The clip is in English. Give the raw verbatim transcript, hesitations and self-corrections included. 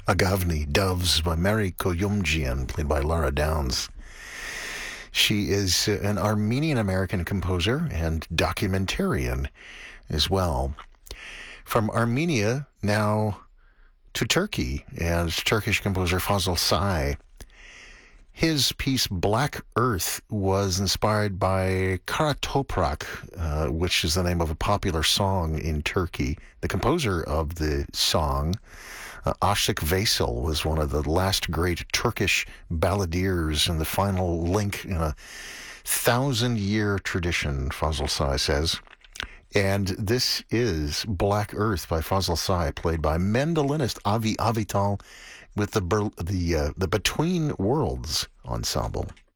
Agavni, Doves by Mary Koyumjian, played by Laura Downs. She is an Armenian-American composer and documentarian as well. From Armenia now to Turkey, and Turkish composer Fazıl Say. His piece Black Earth was inspired by Kara Toprak, uh, which is the name of a popular song in Turkey. The composer of the song, uh, Aşık Veysel, was one of the last great Turkish balladeers and the final link in a thousand-year tradition, Fazıl Say says. And this is Black Earth by Fazıl Say, played by mandolinist Avi Avital with the the uh, the Between Worlds Ensemble.